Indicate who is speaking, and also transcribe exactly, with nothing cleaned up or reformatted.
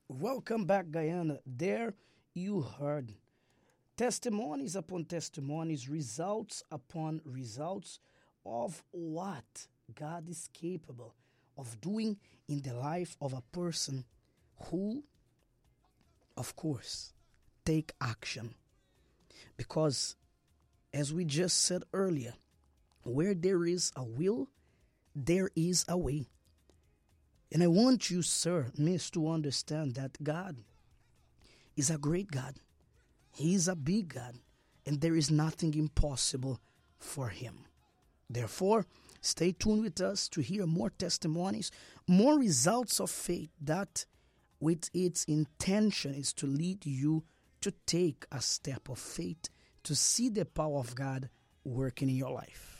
Speaker 1: Welcome back, Guyana. There you heard testimonies upon testimonies, results upon results of what God is capable of doing in the life of a person who, of course, take action. Because, as we just said earlier, where there is a will, there is a way. And I want you, sir, miss, to understand that God is a great God. He is a big God, and there is nothing impossible for him. Therefore, stay tuned with us to hear more testimonies, more results of faith that with its intention is to lead you to take a step of faith to see the power of God working in your life.